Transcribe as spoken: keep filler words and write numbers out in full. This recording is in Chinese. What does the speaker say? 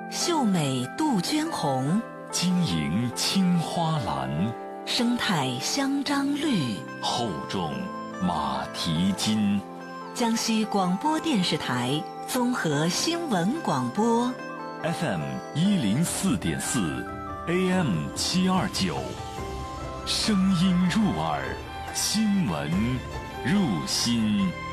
秀美杜鹃红， 晶莹青花蓝， 生态香樟绿， 厚重马蹄金。 江西广播电视台综合新闻广播 F M 一零四点四 A M 七二九，声音入耳，新闻入心。